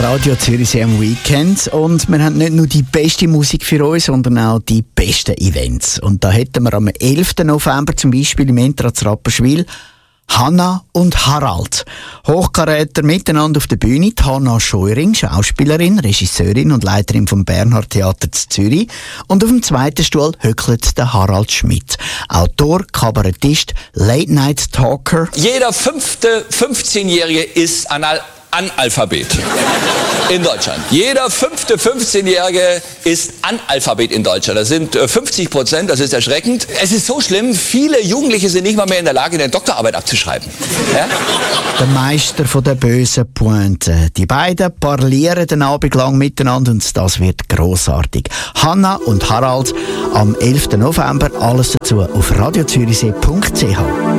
Radio Zürichsee am Weekend. Und wir haben nicht nur die beste Musik für uns, sondern auch die besten Events. Und da hätten wir am 11. November zum Beispiel im Entratz Rapperswil Hanna und Harald. Hochkaräter miteinander auf der Bühne. Die Hanna Scheuring, Schauspielerin, Regisseurin und Leiterin vom Bernhard Theater zu Zürich. Und auf dem zweiten Stuhl höckelt der Harald Schmidt. Autor, Kabarettist, Late-Night-Talker. Jeder fünfte 15-Jährige ist Analphabet in Deutschland. Jeder fünfte 15-Jährige ist Analphabet in Deutschland. Das sind 50%, das ist erschreckend. Es ist so schlimm, viele Jugendliche sind nicht mal mehr in der Lage, eine Doktorarbeit abzuschreiben. Ja? Der Meister von der bösen Pointe. Die beiden parlieren den Abend lang miteinander und das wird grossartig. Hanna und Harald am 11. November. Alles dazu auf radiozürichsee.ch.